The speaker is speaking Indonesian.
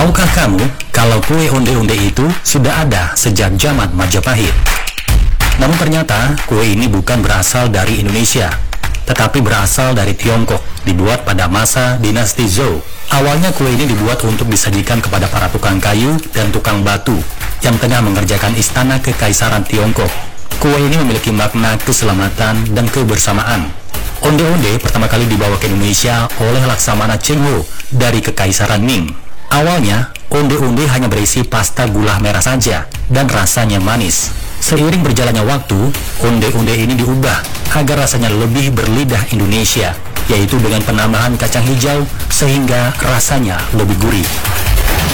Tahukah kamu kalau kue onde-onde itu sudah ada sejak zaman Majapahit? Namun ternyata kue ini bukan berasal dari Indonesia, tetapi berasal dari Tiongkok, dibuat pada masa dinasti Zhou. Awalnya kue ini dibuat untuk disajikan kepada para tukang kayu dan tukang batu yang tengah mengerjakan istana kekaisaran Tiongkok. Kue ini memiliki makna keselamatan dan kebersamaan. Onde-onde pertama kali dibawa ke Indonesia oleh Laksamana Cheng Ho dari Kekaisaran Ming. Awalnya, onde-onde hanya berisi pasta gula merah saja dan rasanya manis. Seiring berjalannya waktu, onde-onde ini diubah agar rasanya lebih berlidah Indonesia, yaitu dengan penambahan kacang hijau sehingga rasanya lebih gurih.